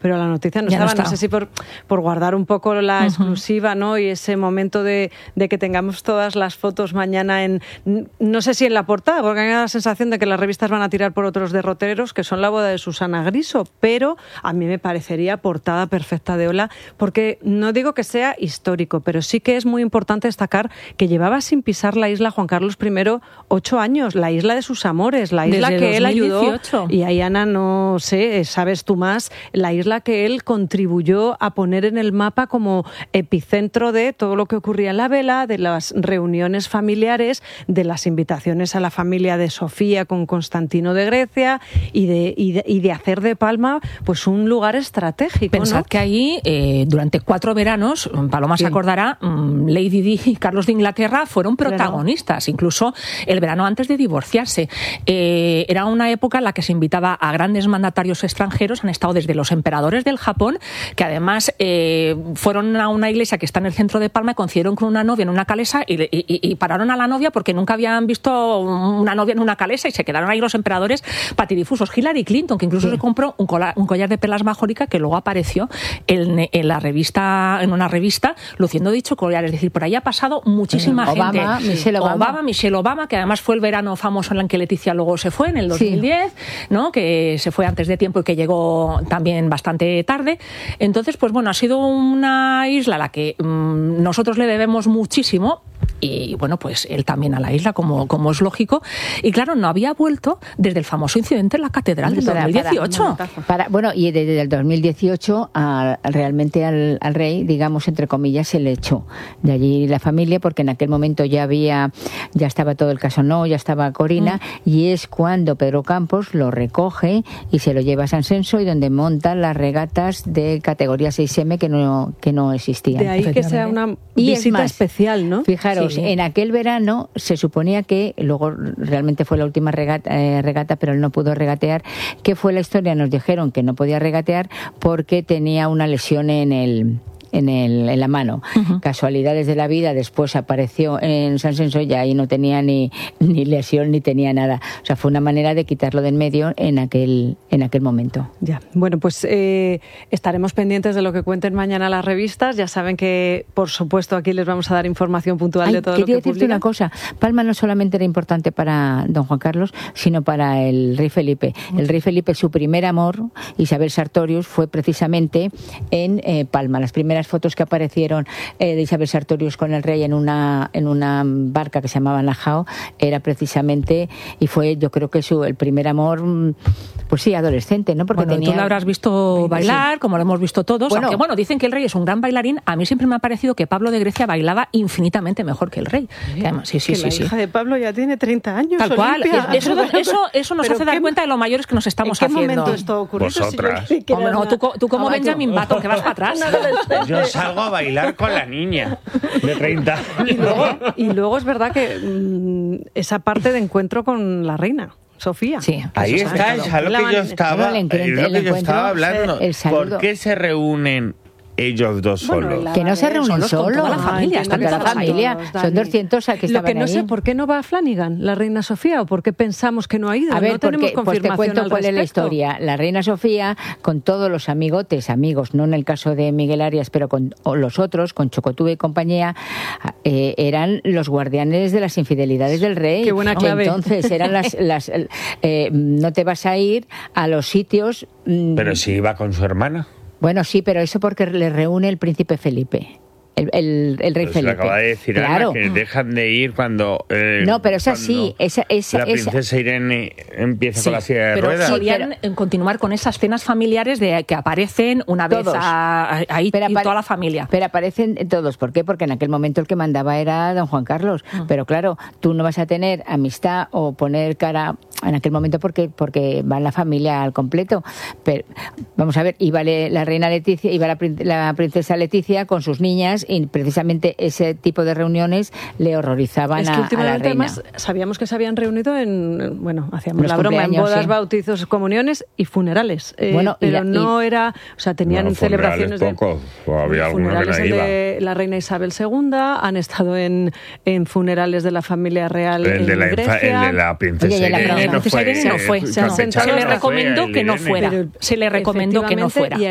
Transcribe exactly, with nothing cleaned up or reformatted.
pero la noticia no Ya estaba. no está. No sé si por, por guardar un poco la uh-huh. exclusiva, ¿no? Y ese momento de, de que tengamos todas las fotos mañana en, no sé si en la portada, porque me da la sensación de que las revistas van a tirar por otros derroteros, que son la boda de Susana Griso, pero a mí me parecería portada perfecta de Ola, porque no digo que sea histórico, pero sí que es muy importante destacar que llevaba sin pisar la isla Juan Carlos primero ocho años, la isla de sus amores, la isla Desde que él ayudó, y ahí, Ana, no sé, sabes tú más, la isla que él contribuyó a poner en el mapa como epicentro de todo lo que ocurría en la vela, de las reuniones familiares, de las invitaciones a la familia de Sofía con Constantino de Grecia y de, y de, y de hacer de Palma pues un lugar estratégico. Pensad, ¿no?, que allí eh, durante cuatro veranos, Paloma sí. se acordará, Lady Di y Carlos de Inglaterra fueron protagonistas, claro. incluso el verano antes de divorciarse. Eh, era una época en la que se invitaba a grandes mandatarios extranjeros, han estado desde los emperadores del Japón, que además eh, fueron a una iglesia que está en el centro de Palma y coincidieron con una novia en una calesa y, y, y pararon a la novia porque nunca habían visto una novia en una calesa y se quedaron ahí los emperadores patidifusos. Hillary Clinton, que incluso sí. se compró un collar, un collar de perlas majórica que luego apareció en, en la revista, en una revista, luciendo dicho collar. Es decir, por ahí ha pasado muchísima Obama, gente. Michelle Obama. Obama, Michelle Obama, que además fue el verano famoso en el que Leticia luego se fue, en el dos mil diez, sí. ¿no?, que se fue antes de tiempo y que llegó también bastante tarde. Entonces, pues bueno, ha sido una isla a la que mmm, nosotros le debemos muchísimo. Y bueno, pues él también a la isla, como, como es lógico. Y claro, no había vuelto desde el famoso incidente en la catedral del para, dos mil dieciocho. Para, para, bueno, y desde el dos mil dieciocho a, realmente al, al rey, digamos, entre comillas, se le echó de allí la familia, porque en aquel momento ya había, ya estaba todo el caso, no, ya estaba Corina, mm. y es cuando Pedro Campos lo recoge y se lo lleva a San Censo, y donde montan las regatas de categoría seis eme que no, que no existían. De ahí que sea una y visita más, especial, ¿no? Fijaros, sí. en aquel verano se suponía que, luego realmente fue la última regata, eh, regata, pero él no pudo regatear. ¿Qué fue la historia? Nos dijeron que no podía regatear porque tenía una lesión en el... En, el, en la mano. Uh-huh. Casualidades de la vida, después apareció en San Censo y ahí no tenía ni, ni lesión ni tenía nada. O sea, fue una manera de quitarlo de en medio en aquel, en aquel momento. Ya, bueno, pues eh, estaremos pendientes de lo que cuenten mañana las revistas. Ya saben que, por supuesto, aquí les vamos a dar información puntual Ay, de todo lo que quería decirte publican. una cosa. Palma no solamente era importante para don Juan Carlos, sino para el rey Felipe. Uh-huh. El rey Felipe, su primer amor, Isabel Sartorius, fue precisamente en eh, Palma. Las primeras fotos que aparecieron eh, de Isabel Sartorius con el rey en una en una barca que se llamaba Najao era precisamente, y fue yo creo que su el primer amor, pues sí, adolescente, ¿no? Porque bueno, tenía... tú lo habrás visto bailar, sí. como lo hemos visto todos, bueno, aunque bueno, dicen que el rey es un gran bailarín. A mí siempre me ha parecido que Pablo de Grecia bailaba infinitamente mejor que el rey. Sí, que además, sí, sí, que sí, la sí. hija de Pablo ya tiene treinta años. Tal cual. Eso, eso, eso nos hace dar qué, cuenta de lo mayores que nos estamos haciendo. ¿En qué momento esto ocurrió? Vosotras. Si yo, Hombre, no, tú, tú como Benjamin Button, que vas para atrás. Yo salgo a bailar con la niña de treinta años. Y luego, y luego es verdad que mmm, esa parte de encuentro con la reina Sofía. Sí, ahí está, es a lo que yo estaba, es lo que yo estaba hablando. ¿Por qué se reúnen ellos dos bueno, solos? Que no se reúnen solos. Con toda la familia. Con toda la familia. Son doscientos que estaban Lo que no ahí. sé, ¿por qué no va a Flanagan, la reina Sofía? ¿O por qué pensamos que no ha ido? A ver, no tenemos porque, pues te confirmación cuento al cuál es la respecto. historia. La reina Sofía, con todos los amigotes, amigos, no en el caso de Miguel Arias, pero con los otros, con Chocotú y compañía, eh, eran los guardianes de las infidelidades del rey. Qué buena clave. Entonces, eran las... las eh, no te vas a ir a los sitios... Pero si iba con su hermana. Bueno, sí, pero eso porque le reúne el príncipe Felipe. El, el, el rey pero Felipe. Se acaba de decir, claro. Ana, que dejan de ir cuando... Eh, no, pero es así. Esa, esa, la princesa esa... Irene empieza sí, con la silla de pero ruedas. Solían sí, pero... continuar con esas cenas familiares de que aparecen una vez a, a, ahí pero apare... toda la familia. Pero aparecen todos. ¿Por qué? Porque en aquel momento el que mandaba era don Juan Carlos. Mm. Pero claro, tú no vas a tener amistad o poner cara en aquel momento porque porque va la familia al completo. Pero vamos a ver, iba la reina Leticia, iba la, la princesa Leticia con sus niñas y precisamente ese tipo de reuniones le horrorizaban es que a, a la reina. Además, sabíamos que se habían reunido en, bueno, hacíamos Los la broma, en bodas, sí. bautizos, comuniones y funerales. Eh, bueno, pero y la, no y... era, o sea, tenían bueno, celebraciones de poco, o había funerales que no de la reina Isabel segunda, han estado en, en funerales de la familia real el en de la Grecia. El de la princesa Oye, Irene la no princesa fue. Irene no fue. Eh, se, se, se le recomendó que no fuera. Se le recomendó que no fuera.